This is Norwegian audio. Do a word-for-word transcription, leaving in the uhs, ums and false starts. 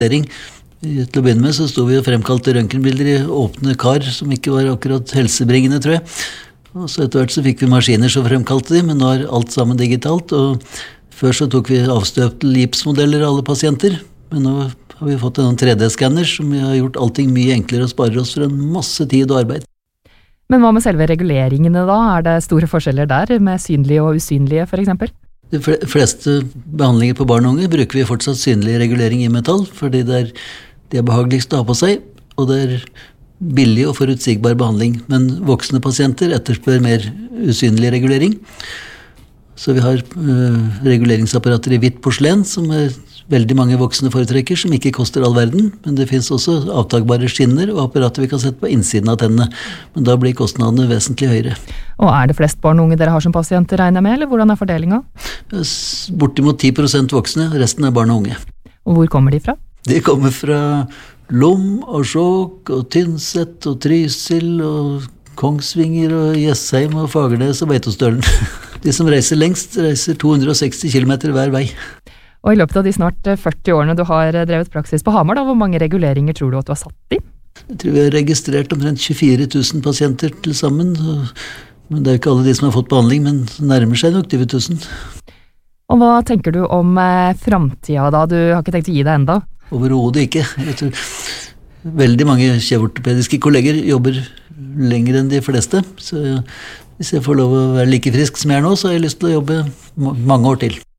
Til å begynne med så sto vi og fremkalte røntgenbilder i åpne kar, som ikke var akkurat helsebringende, tror jeg. Og så etter hvert så fikk vi maskiner som fremkalte de, men nå er alt sammen digitalt. Og før så tok vi avstøpte gipsmodeller av alle pasienter, men nå har vi fått en tre D-skanner som har gjort allting mye enklere og sparer oss for en masse tid og arbeid. Men hva med selve reguleringene da? Er det store forskjeller der, med synlige og usynlige for eksempel? De fleste behandlinger på barn og unge bruker vi fortsatt synlig regulering i metall, fordi det er, det er behageligst å ha på seg, og det er billig og forutsigbar behandling. Men voksne pasienter etterspør mer usynlig regulering. Så vi har uh, reguleringsapparater i hvitt porselen, som er veldig mange voksne foretrekker, som ikke koster all verden, men det finnes også avtagbare skinner og apparater vi kan sette på innsiden av tennene, men da blir kostnadene vesentlig høyere. Og er det flest barn og unge dere har som pasienter, regner jeg med, eller hvordan er fordelingen? Bortimot ti prosent voksne, resten er barn og unge. Og hvor kommer de fra? De kommer fra Lom og Skjåk og Tynset og Trysil og Kongsvinger og Jessheim og Fagernes og Beitostølen. De som reiser lengst, reiser to hundre og seksti kilometer hver vei. Og i løpet av de snart førti årene du har drevet praksis på Hamar, da, hvor mange reguleringer tror du at du har satt i? Jeg tror vi har registrert omtrent tjuefire tusen pasienter til sammen. Men det er ikke alle de som har fått behandling, men nærmer seg nok tyve tusen. Og hva tenker du om eh, fremtiden da? Du har ikke tenkt å gi deg enda? Overhodet ikke. Jeg tror veldig mange kjeveortopediske kolleger jobber lenger enn de fleste. Så hvis jeg får lov å være like frisk som jeg er nå, så har jeg lyst til å jobbe mange år til.